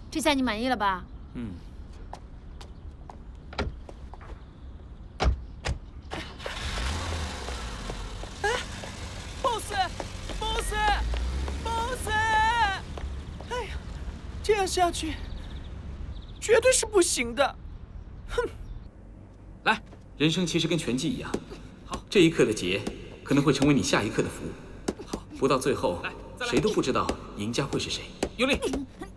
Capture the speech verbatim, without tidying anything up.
这下你满意了吧？ 嗯。 哎 ，boss，boss，boss！ 哎呀，这样下去绝对是不行的。哼！ 来，人生其实跟拳击一样，好，这一刻的劫可能会成为你下一刻的福。好，不到最后，谁都不知道赢家会是谁。有令。